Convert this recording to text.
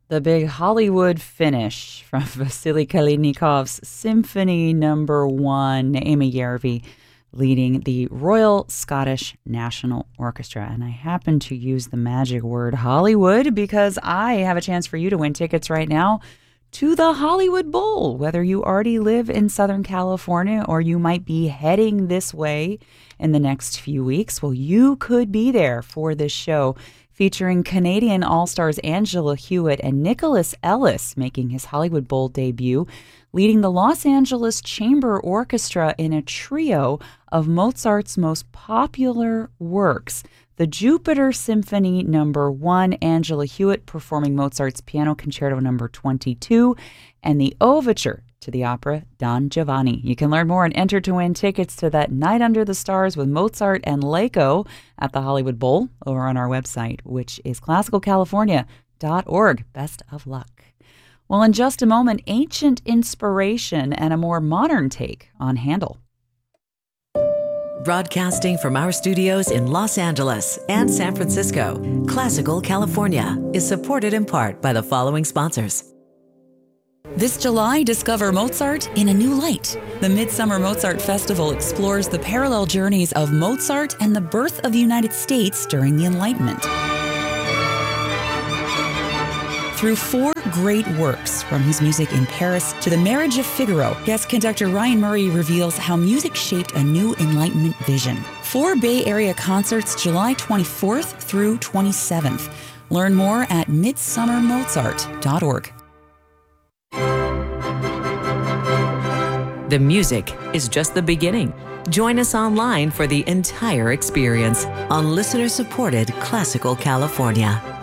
The big Hollywood finish from Vasily Kalinikov's Symphony Number 1, Amy Järvi leading the Royal Scottish National Orchestra. And I happen to use the magic word Hollywood because I have a chance for you to win tickets right now to the Hollywood Bowl. Whether you already live in Southern California or you might be heading this way in the next few weeks, well, you could be there for this show featuring Canadian All-Stars Angela Hewitt and Nicholas Ellis making his Hollywood Bowl debut, leading the Los Angeles Chamber Orchestra in a trio of Mozart's most popular works. The Jupiter Symphony Number 1, Angela Hewitt performing Mozart's Piano Concerto Number 22, and the Overture to the opera Don Giovanni. You can learn more and enter to win tickets to that Night Under the Stars with Mozart and Laiko at the Hollywood Bowl over on our website, which is classicalcalifornia.org. Best of luck. Well, in just a moment, ancient inspiration and a more modern take on Handel. Broadcasting from our studios in Los Angeles and San Francisco, Classical California is supported in part by the following sponsors. This July, discover Mozart in a new light. The Midsummer Mozart Festival explores the parallel journeys of Mozart and the birth of the United States during the Enlightenment. Through 4 great works, from his music in Paris to The Marriage of Figaro, guest conductor Ryan Murray reveals how music shaped a new Enlightenment vision. 4 Bay Area concerts July 24th through 27th. Learn more at midsummermozart.org. The music is just the beginning. Join us online for the entire experience on listener-supported Classical California.